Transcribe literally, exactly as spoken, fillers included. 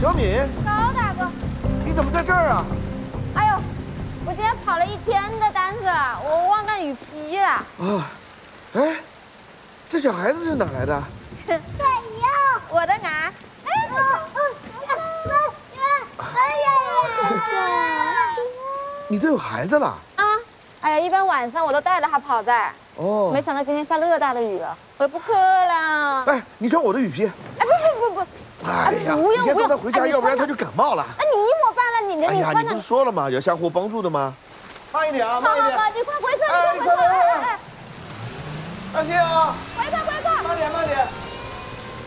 小敏， 高大哥， 你怎么在这儿啊？ 哎呦，我今天跑了一天的单子，我忘带雨披了。 啊，哎，这小孩子是哪来的？ 对呀，我的哪？哎，哎呀，谢谢。 你都有孩子了？ 啊，哎呀，一般晚上我都带着他跑在。 哦， 没想到今天下那么大的雨了，我也不渴了。 哎，你穿我的雨披。 哎，不不不不。 哎呀， 不用你先送他不用回家， 哎要不然他就感冒了。 那你抹办了，你的哎呀， 你穿的你不是。说了吗？要相互帮助的吗？慢一点啊， 好慢一点。 好好，你快回车， 哎， 你快回车， 你快快快哎哎哎， 当心啊！ 回车回车。 慢点，慢点。